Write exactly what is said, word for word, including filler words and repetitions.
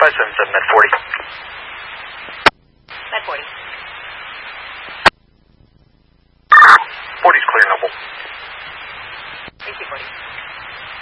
five seven seven, Med forty. Med forty. forty's clear, Noble.